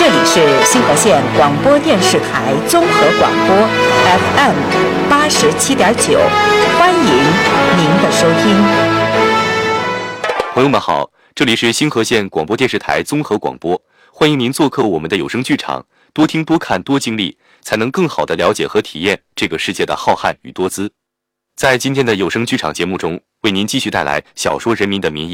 这里是新河县广播电视台综合广播 FM 87.9，欢迎您的收听。 朋友们好，这里是新河县广播电视台综合广播，欢迎您做客我们的有声剧场，多听多看多经历，才能更好地了解和体验这个世界的浩瀚与多姿。在今天的有声剧场节目中，为您继续带来小说《人民的名义》